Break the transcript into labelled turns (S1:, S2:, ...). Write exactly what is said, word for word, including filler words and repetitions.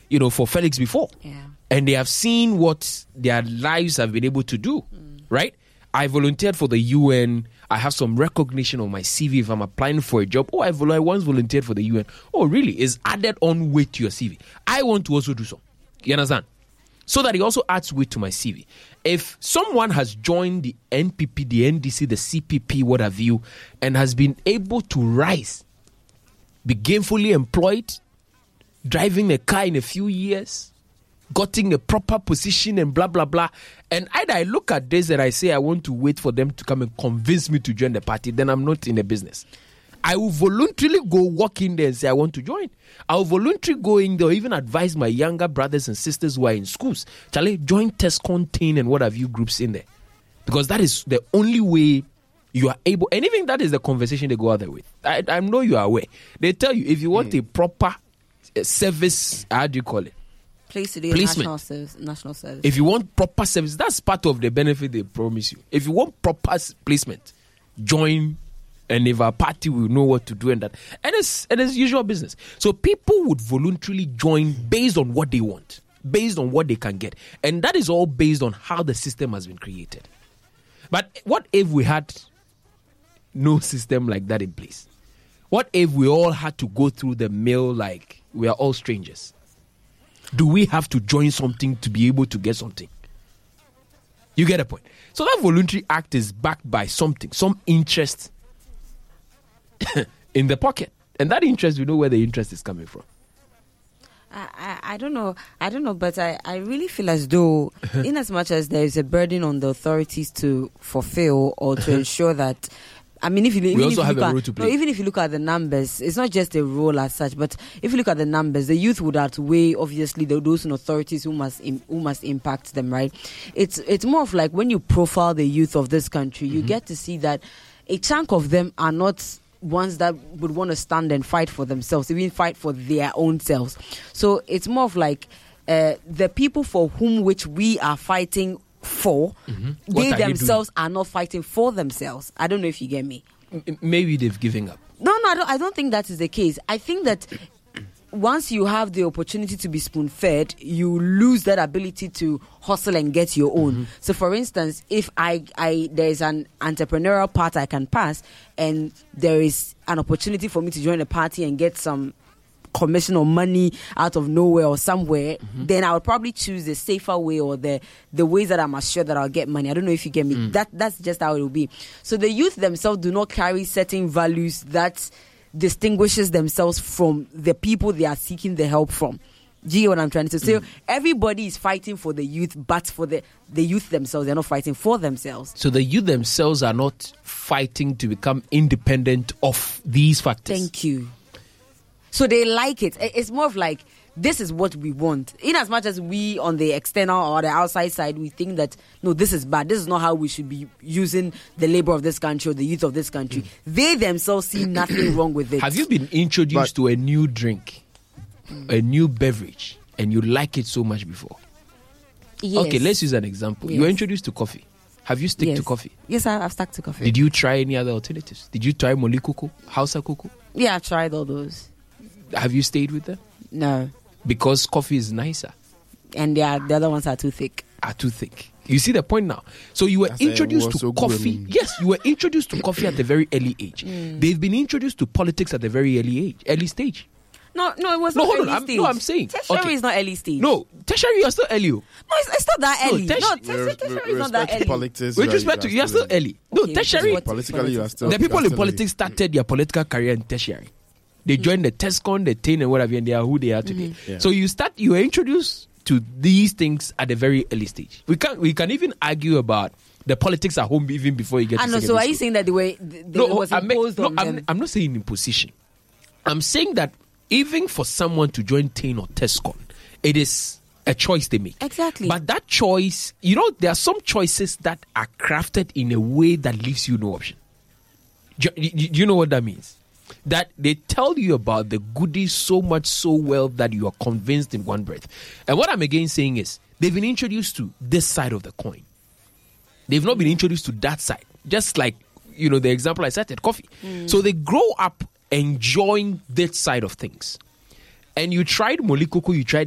S1: you know, for Felix before.
S2: Yeah.
S1: And they have seen what their lives have been able to do, mm. right? I volunteered for the U N. I have some recognition on my C V if I'm applying for a job. Oh, I, vol- I once volunteered for the U N. Oh, really? It's added on weight to your C V. I want to also do so. You understand? So that it also adds weight to my C V. If someone has joined the N P P, the N D C, the C P P, what have you, and has been able to rise, be gainfully employed, driving a car in a few years, getting a proper position and blah, blah, blah, and either I look at this and I say I want to wait for them to come and convince me to join the party, then I'm not in the business. I will voluntarily go walk in there and say I want to join. I will voluntarily go in there or even advise my younger brothers and sisters who are in schools. Charlie, join TESCON, Teen and what have you groups in there. Because that is the only way you are able, and even that is the conversation they go out there with. I, I know you are aware. They tell you if you want mm. a proper uh, service, how do you call it?
S2: Place to do national service, national service.
S1: If you want proper service, that's part of the benefit they promise you. If you want proper placement, join, and if our party will know what to do and that. And it's, and it's usual business. So people would voluntarily join based on what they want, based on what they can get. And that is all based on how the system has been created. But what if we had no system like that in place? What if we all had to go through the mill like we are all strangers? Do we have to join something to be able to get something? You get a point. So that voluntary act is backed by something, some interest in the pocket. And that interest, we know where the interest is coming from.
S2: I, I, I don't know. I don't know, but I, I really feel as though, in as much as there is a burden on the authorities to fulfill or to ensure that, I mean, if you, even,
S1: we also
S2: if you
S1: have
S2: look
S1: a
S2: at,
S1: role to play.
S2: No, even if you look at the numbers, it's not just a role as such, but if you look at the numbers, the youth would outweigh, obviously, the, those in authorities who must im, who must impact them, right? It's it's more of like when you profile the youth of this country, you mm-hmm. get to see that a chunk of them are not ones that would want to stand and fight for themselves, even fight for their own selves. So it's more of like uh, the people for whom which we are fighting for, mm-hmm. they are themselves are not fighting for themselves. I don't know if you get me.
S1: Maybe they've given up.
S2: No, no, I don't, I don't think that is the case. I think that once you have the opportunity to be spoon-fed, you lose that ability to hustle and get your own. Mm-hmm. So, for instance, if I, I there is an entrepreneurial path I can pass, and there is an opportunity for me to join a party and get some commission or money out of nowhere or somewhere, mm-hmm. then I would probably choose the safer way or the the ways that I'm assured that I'll get money. I don't know if you get me. Mm. That that's just how it will be. So the youth themselves do not carry certain values that distinguishes themselves from the people they are seeking the help from. Do you get what I'm trying to say? Mm. So everybody is fighting for the youth, but for the, the youth themselves, they're not fighting for themselves.
S1: So the youth themselves are not fighting to become independent of these factors.
S2: Thank you. So they like it. It's more of like, this is what we want. In as much as we on the external or the outside side, we think that, no, this is bad. This is not how we should be using the labor of this country or the youth of this country. Mm. They themselves see nothing wrong with it.
S1: Have you been introduced but, to a new drink, mm. a new beverage, and you like it so much before?
S2: Yes.
S1: Okay, let's use an example. Yes. You were introduced to coffee. Have you stuck
S2: yes.
S1: to coffee?
S2: Yes, I've stuck to coffee.
S1: Did you try any other alternatives? Did you try Moli Coco, Hausa Coco?
S2: Yeah, I've tried all those.
S1: Have you stayed with them?
S2: No.
S1: Because coffee is nicer.
S2: And they are, the other ones are too thick.
S1: Are too thick. You see the point now? So you were That's introduced to so coffee. Good. Yes, you were introduced to coffee at a very early age. Mm. They've been introduced to politics at a very early age, early stage.
S2: No, no, it was
S1: no,
S2: not
S1: hold
S2: early
S1: on. I'm,
S2: stage.
S1: No, I'm saying.
S2: Tertiary okay. is not early stage.
S1: No, tertiary, you're still early.
S2: No, it's, it's not that early. No,
S1: tertiary,
S2: no tertiary, tertiary is not that early.
S3: Politics,
S1: with respect to, you are still early. No,
S2: okay,
S1: tertiary.
S3: Politically, you are still
S1: The people in
S3: still
S1: politics
S3: early.
S1: started their political career in tertiary. They mm-hmm. joined the TESCON, the Teen, and whatever, and they are who they are today.
S2: Mm-hmm.
S1: Yeah. So you start, you were introduced to these things at a very early stage. We can we can even argue about the politics at home even before you get.
S2: I
S1: to
S2: know. So
S1: school.
S2: are you saying that the way they
S1: no,
S2: was
S1: I'm,
S2: imposed
S1: no,
S2: on
S1: I'm,
S2: them?
S1: I'm not saying imposition. I'm saying that even for someone to join Teen or TESCON, it is a choice they make.
S2: Exactly.
S1: But that choice, you know, there are some choices that are crafted in a way that leaves you no option. Do, do, do you know what that means? That they tell you about the goodies so much so well that you are convinced in one breath. And what I'm again saying is, they've been introduced to this side of the coin. They've not been introduced to that side. Just like, you know, the example I cited, coffee. Mm. So they grow up enjoying that side of things. And you tried Moli Coco, you tried